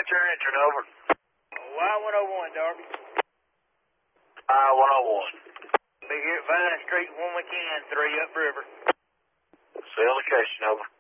What's your engine, over? Y101, Darby. I-101. Be here at Vine Street when we can, 3 upriver. See you location, over.